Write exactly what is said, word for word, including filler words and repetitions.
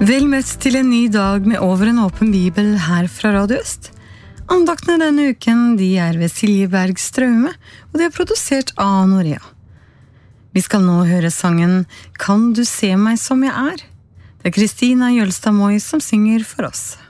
Vel møtt til en ny dag med Over en åpen bibel her fra Radio Øst. Andaktene denne uken de er ved Silje Berg Straume, og de er produsert av Norea. Vi skal nå høre sangen «Kan du se meg som jeg er?» Det er Kristina Jølstad Moy som synger for oss.